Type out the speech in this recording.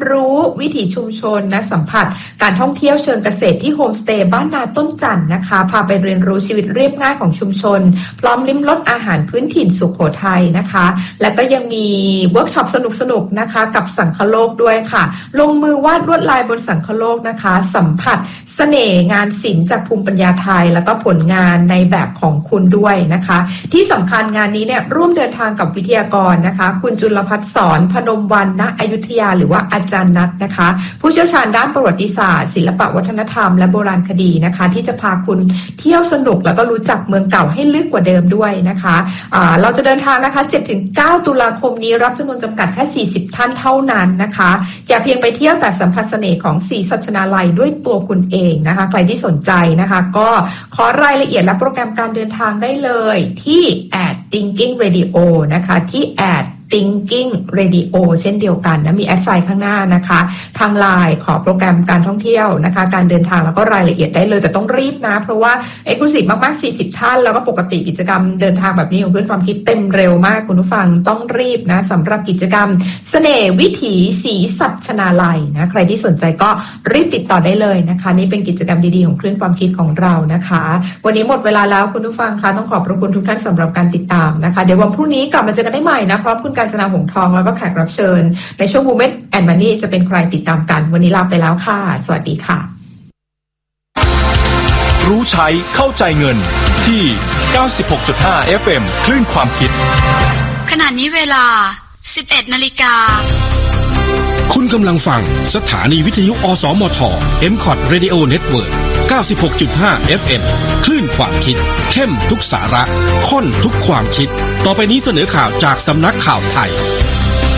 รู้วิถีชุมชนนะสัมผัสการท่องเที่ยวเชิงเกษตรที่โฮมสเตย์บ้านนาต้นจันทร์นะคะพาไปเรียนรู้ชีวิตเรียบง่ายของชุมชนพร้อมลิ้มรสอาหารพื้นถิ่นสุโขทัยนะคะและก็ยังมีเวิร์กช็อปสนุกๆนะคะกับสังคโลกด้วยค่ะลงมือวาดลวดลายบนสังคโลกนะคะสัมผัสเสน่ห์งานศิลป์จากภูมิปัญญาไทยแล้วก็ผลงานในแบบของคุณด้วยนะคะที่สำคัญงานนี้เนี่ยร่วมเดินทางกับวิทยากรนะคะคุณจุลภัทรสอนพนมวรรณณอยุธยาหรือว่าอาจารย์นัทนะคะผู้เชี่ยวชาญด้านประวัติศาสตร์ศิลปวัฒนธรรมและโบราณคดีนะคะที่จะพาคุณเที่ยวสนุกแล้วก็รู้จักเมืองเก่าให้ลึกกว่าเดิมด้วยนะคะเราจะเดินทางนะคะ 7-9 ตุลาคมนี้รับจำนวนจำกัดแค่40ท่านเท่านั้นนะคะอย่าเพียงไปเที่ยวแต่สัมผัสเสน่ห์ของศรีสัชนาลัยด้วยตัวคุณเองนะคะใครที่สนใจนะคะก็ขอรายละเอียดและโปรแกรมการเดินทางได้เลยที่ @thinking radio นะคะที่ @thinking radio เช่นเดียวกันนะมีแอดไซน์ข้างหน้านะคะทาง LINE ขอโปรแกรมการท่องเที่ยวนะคะการเดินทางแล้วก็รายละเอียดได้เลยแต่ต้องรีบนะเพราะว่า Exclusive มากๆ40ท่านแล้วก็ปกติกิจกรรมเดินทางแบบนี้ของเพื่อนความคิดเต็มเร็วมากคุณผู้ฟังต้องรีบนะสำหรับกิจกรรมเสน่ห์วิถีศรีสัชนาลัยนะใครที่สนใจก็รีบติดต่อได้เลยนะคะนี่เป็นกิจกรรมดีๆของคลื่นความคิดของเรานะคะวันนี้หมดเวลาแล้วคุณผู้ฟังคะต้องขอบพระคุณทุกท่านสำหรับการติดตามนะคะเดี๋ยววันพรุ่งนี้กลับมาเจอกันได้ใหม่นะพร้อมคุณกาญจนาหงส์ทองแล้วก็แขกรับเชิญในช่วง Women and Money จะเป็นใครติดตามกันวันนี้ลาไปแล้วค่ะสวัสดีค่ะรู้ใช้เข้าใจเงินที่ 96.5 FM คลื่นความคิดขณะนี้เวลา 11:00 น. คุณกำลังฟังสถานีวิทยุอสมท MCOT Radio Network 96.5 FM คลื่นความคิดเข้มทุกสาระข้นทุกความคิดต่อไปนี้เสนอข่าวจากสำนักข่าวไทย